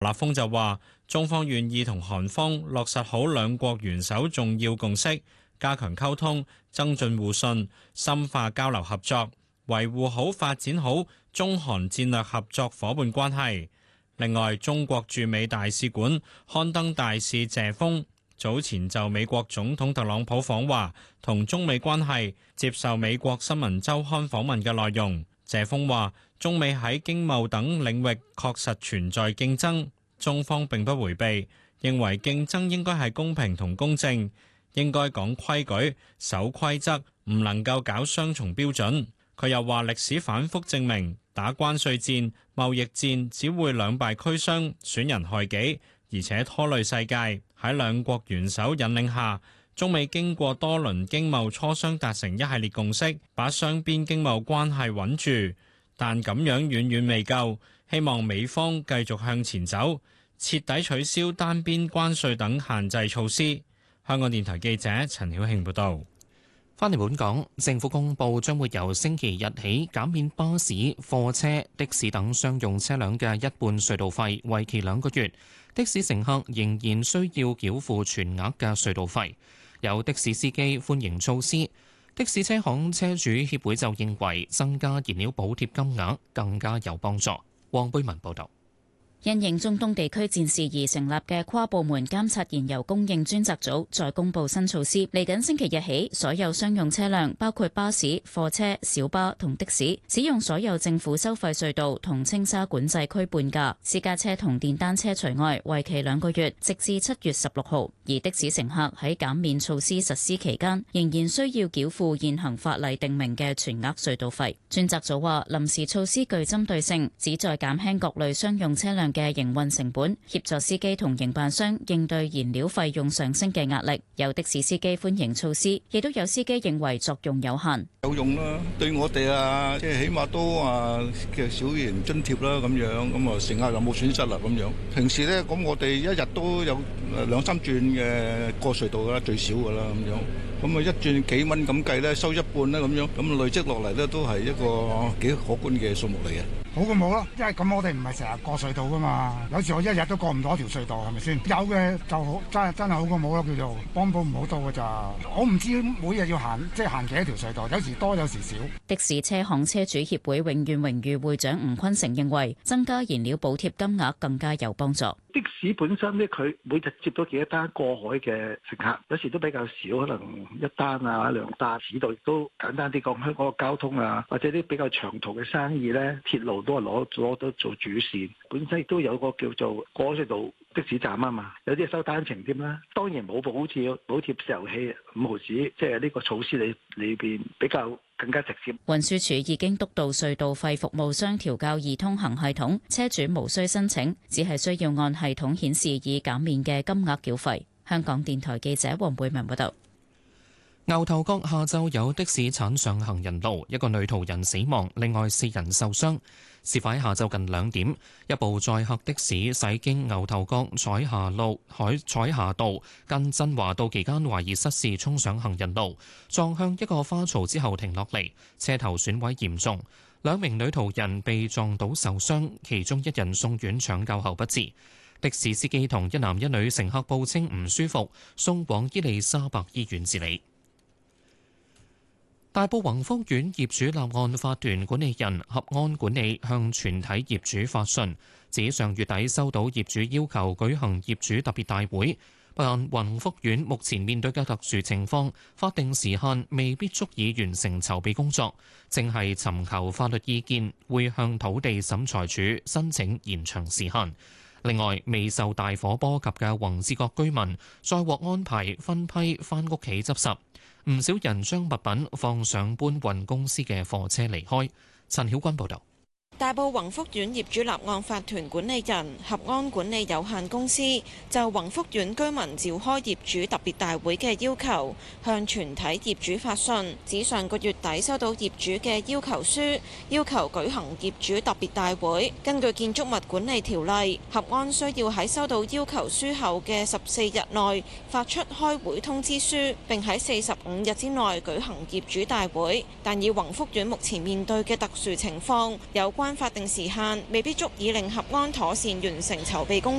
立峰就話，中方願意同韓方落實好兩國元首重要共識，加強溝通，增進互信，深化交流合作，維護好發展好中韓戰略合作夥伴關係。另外，中國駐美大使館刊登大使謝鋒早前就美國總統特朗普訪華同中美關係接受美國新聞週刊訪問嘅內容。謝鋒話，中美喺經貿等領域確實存在競爭，中方並不迴避，認為競爭應該係公平同公正，應該講規矩、守規則，唔能夠搞雙重標準。佢又話，歷史反覆證明，打關稅戰、貿易戰只會兩敗俱傷、損人害己，而且拖累世界。喺兩國元首引領下，中美經過多輪經貿磋商達成一系列共識，把雙邊經貿關係穩住。但咁樣遠遠未夠，希望美方繼續向前走，徹底取消單邊關稅等限制措施。香港電台記者陳曉慶報導。 返嚟本港，政府公布將會由星期日起減免巴士、貨車、的士等商用車輛嘅一半隧道費，為期2個月。的士乘客仍然需要繳付全額嘅隧道費。有的士司機歡迎措施，的士車行車主協會就認為增加燃料補貼金額更加有幫助。黃貝文報導。 因應中東地區戰事而成立嘅跨部門監察燃油供應專責組再公布新措施，嚟緊星期日起，所有商用車輛，包括巴士、貨車、小巴同的士，使用所有政府收費隧道同青沙管制區半價，私家車同電單車除外，為期2個月，直至7月16號。而的士乘客喺減免措施實施期間，仍然需要繳付現行法例訂明嘅全額隧道費。專責組話，臨時措施具針對性，旨在減輕各類商用車輛嘅營運成本，協助司機同營辦商應對燃料費用上升嘅壓力。有的士司機歡迎措施，亦都有司機認為作用有限。 有用啦，對我哋啊，即係起碼都嘅小型津貼啦，咁樣咁啊，乘客又冇損失啦，咁樣。平時咧，咁我哋一日都有2-3轉嘅過隧道啦，最少噶啦，咁樣。咁啊，一轉幾蚊咁計咧，收一半啦，咁樣，咁累積落嚟咧，都係一個幾可觀嘅數目嚟嘅。 好過冇咯，因為咁我哋唔係成日過隧道噶嘛，有時我一日都過唔到一條隧道，係咪先？有嘅就好，真係好過冇咯，叫做幫補唔好多噶咋。我唔知每日要行即係行幾多條隧道，有時多有時少。 的士車行車主協會永遠榮譽會長吳坤成認為，增加燃料補貼金額更加有幫助。 的士本身咧，佢每日接到幾多單過海嘅乘客，有時都比較少，可能1單啊2單。市道亦都簡單啲講，香港嘅交通啊，或者啲比較長途嘅生意咧，鐵路都係攞到做主線。本身亦都有個叫做過隧道的士站啊嘛，有啲收單程添啦。當然冇好似補貼石油氣5毫子，即係呢個措施裏邊比較更加直接。 運輸署已經督導隧道費服務商調校易通行系統，車主無需申請，只係需要按系統顯示已減免嘅金額繳費。香港電台記者黃貝文報道。 牛頭角下晝有的士鏟上行人路，一個女途人死亡，另外4人受傷。事發喺下晝近2點，一部載客的士駛經牛頭角彩霞道近振華道期間，懷疑失事衝上行人路，撞向一個花槽之後停落嚟，車頭損毀嚴重。2名女途人被撞倒受傷，其中1人送院搶救後不治。的士司機同1男1女乘客報稱唔舒服，送往伊利沙伯醫院治理。大埔宏福苑業主立案法團管理人合安管理向全體業主發信，指上月底收到業主要求舉行業主特別大會，但宏福苑目前面對嘅特殊情況，法定時限未必足以完成籌備工作，正係尋求法律意見，會向土地審裁處申請延長時限。另外，未受大火波及嘅宏志閣居民再獲安排分批返屋企執拾。唔少人將物品放上搬運公司嘅貨車離開。陳曉君報導。 大埔宏福苑業主立案法團管理人合安管理有限公司就宏福苑居民召開業主特別大會嘅要求，向全體業主發信，指上個月底收到業主嘅要求書，要求舉行業主特別大會。根據建築物管理條例，合安需要喺收到要求書後嘅14日內發出開會通知書，並喺45日之內舉行業主大會。但以宏福苑目前面對嘅特殊情況，有關關法定時限未必足以令合安妥善完成籌備工